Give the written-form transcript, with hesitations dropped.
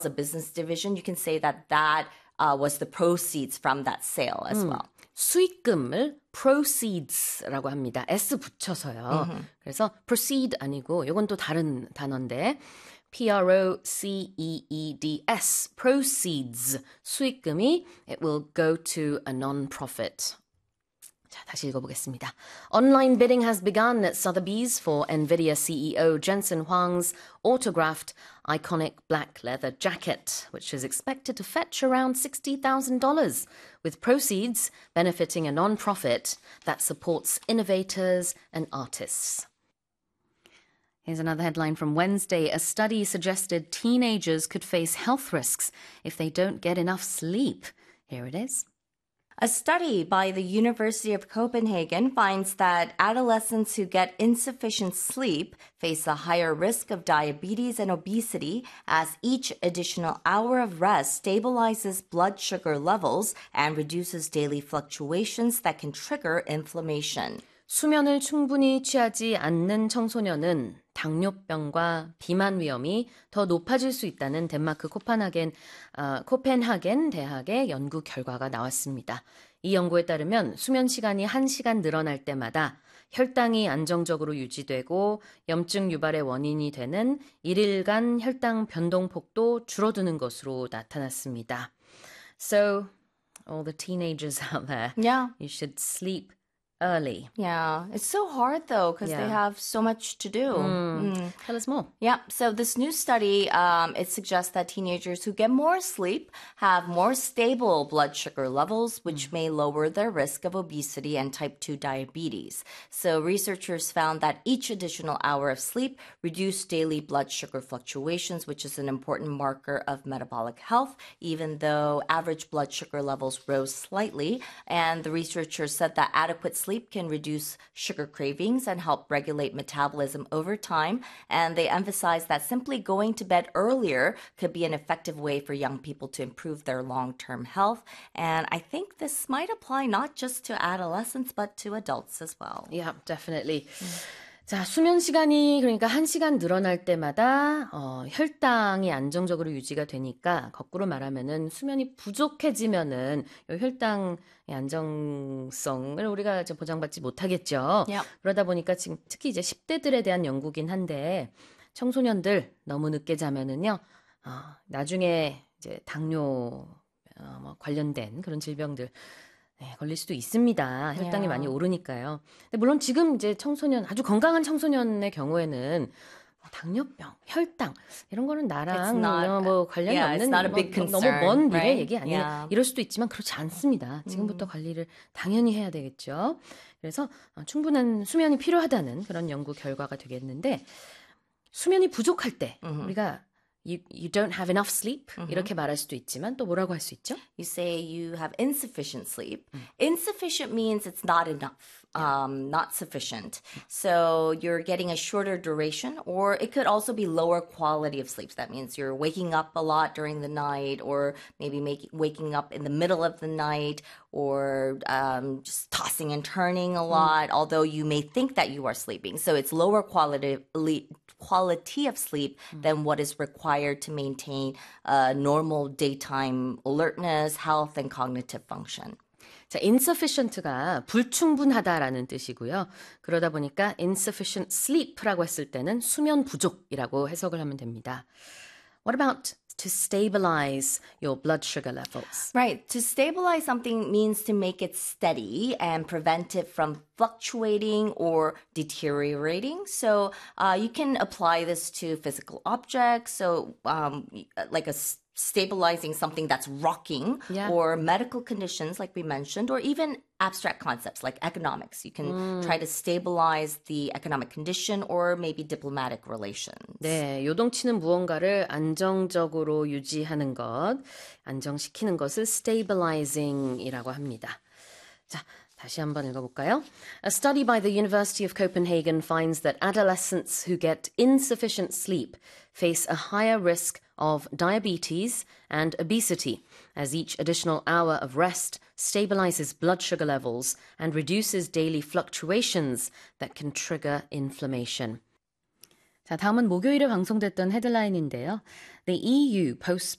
a business division, you can say that was the proceeds from that sale as well. 수익금을 proceeds라고 합니다. S 붙여서요. 그래서 proceed 아니고 이건 또 다른 단어인데 P-R-O-C-E-E-D-S proceeds 수익금이 it will go to a non-profit. 자, 다시 읽어보겠습니다. Online bidding has begun at Sotheby's for NVIDIA CEO Jensen Huang's autographed iconic black leather jacket, which is expected to fetch around $60,000, with proceeds benefiting a non-profit that supports innovators and artists. Here's another headline from Wednesday. A study suggested teenagers could face health risks if they don't get enough sleep. Here it is. A study by the University of Copenhagen finds that adolescents who get insufficient sleep face a higher risk of diabetes and obesity as each additional hour of rest stabilizes blood sugar levels and reduces daily fluctuations that can trigger inflammation. 수면을 충분히 취하지 않는 청소년은 당뇨병과 비만 위험이 더 높아질 수 있다는 덴마크 코펜하겐 대학의 연구 결과가 나왔습니다. 이 연구에 따르면 수면 시간이 1시간 늘어날 때마다 혈당이 안정적으로 유지되고 염증 유발의 원인이 되는 1일간 혈당 변동폭도 줄어드는 것으로 나타났습니다. So, all the teenagers out there, you should sleep early. Yeah, it's so hard though because they have so much to do. Tell us more. Yeah, so this new study, it suggests that teenagers who get more sleep have more stable blood sugar levels, which may lower their risk of obesity and type 2 diabetes. So researchers found that each additional hour of sleep reduced daily blood sugar fluctuations, which is an important marker of metabolic health, even though average blood sugar levels rose slightly. And the researchers said that adequate sleep can reduce sugar cravings and help regulate metabolism over time. And they emphasize that simply going to bed earlier could be an effective way for young people to improve their long-term health. And I think this might apply not just to adolescents, but to adults as well. Yeah, definitely. 자, 수면 시간이 그러니까 1시간 늘어날 때마다 혈당이 안정적으로 유지가 되니까 거꾸로 말하면은 수면이 부족해지면은 이 혈당의 안정성을 우리가 보장받지 못하겠죠. 그러다 보니까 지금 특히 이제 10대들에 대한 연구긴 한데 청소년들 너무 늦게 자면은요. 나중에 이제 당뇨 관련된 그런 질병들 걸릴 수도 있습니다. 혈당이 많이 오르니까요. 근데 물론 지금 이제 청소년, 아주 건강한 청소년의 경우에는 당뇨병, 혈당 이런 거는 나랑 관련이 없는 너무 먼 미래 얘기 아니에요. 이럴 수도 있지만 그렇지 않습니다. 지금부터 관리를 당연히 해야 되겠죠. 그래서 충분한 수면이 필요하다는 그런 연구 결과가 되겠는데 수면이 부족할 때 우리가 You don't have enough sleep. 이렇게 말할 수도 있지만 또 뭐라고 할 수 있죠? You say you have insufficient sleep. Insufficient means it's not enough, not sufficient. So you're getting a shorter duration, or it could also be lower quality of sleep. That means you're waking up a lot during the night, or maybe waking up in the middle of the night, or just tossing and turning a lot, although you may think that you are sleeping. So it's lower quality of sleep than what is required to maintain normal daytime alertness, health, and cognitive function. 자, insufficient가 불충분하다라는 뜻이고요. 그러다 보니까 insufficient sleep라고 했을 때는 수면 부족이라고 해석을 하면 됩니다. What about to stabilize your blood sugar levels? Right. To stabilize something means to make it steady and prevent it from fluctuating or deteriorating. So you can apply this to physical objects. So like stabilizing something that's rocking or medical conditions like we mentioned, or even abstract concepts like economics. You can try to stabilize the economic condition or maybe diplomatic relations. 네, 요동치는 무언가를 안정적으로 유지하는 것, 안정시키는 것을 stabilizing이라고 합니다. 자, 다시 한번 읽어볼까요? A study by the University of Copenhagen finds that adolescents who get insufficient sleep face a higher risk of diabetes and obesity, as each additional hour of rest stabilizes blood sugar levels and reduces daily fluctuations that can trigger inflammation. 자, 다음은 목요일에 방송됐던 헤드라인인데요. The EU